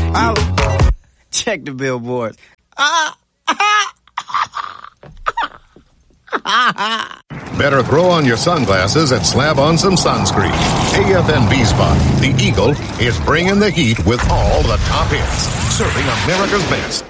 Check the billboards. Better throw on your sunglasses and slap on some sunscreen. AFN V-Spot, the Eagle, is bringing the heat with all the top hits. Serving America's best.